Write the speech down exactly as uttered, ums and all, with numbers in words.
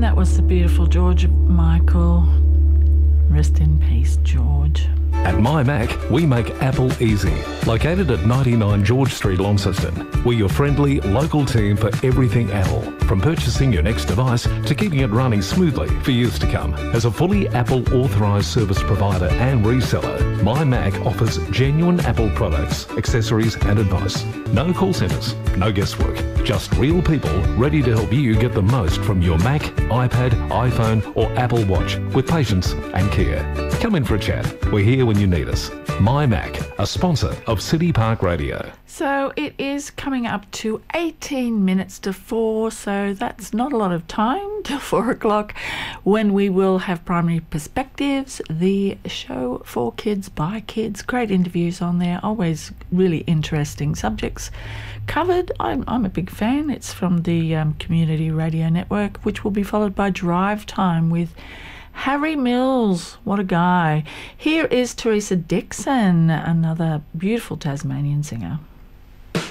That was the beautiful George Michael. Rest in peace, George. At MyMac, we make Apple easy. Located at ninety-nine George Street, Launceston, we're your friendly, local team for everything Apple. From purchasing your next device to keeping it running smoothly for years to come. As a fully Apple authorised service provider and reseller, MyMac offers genuine Apple products, accessories and advice. No call centres, no guesswork. Just real people ready to help you get the most from your Mac, iPad, iPhone or Apple Watch with patience and care. Come in for a chat. We're here when you need us. MyMac, a sponsor of City Park Radio. So it is coming up to eighteen minutes to four, so that's not a lot of time till four o'clock when we will have Primary Perspectives, the show for kids by kids. Great interviews on there, always really interesting subjects covered. I'm, I'm a big fan. It's from the um, Community Radio Network, which will be followed by Drive Time with Harry Mills. What a guy. Here is Teresa Dixon, another beautiful Tasmanian singer.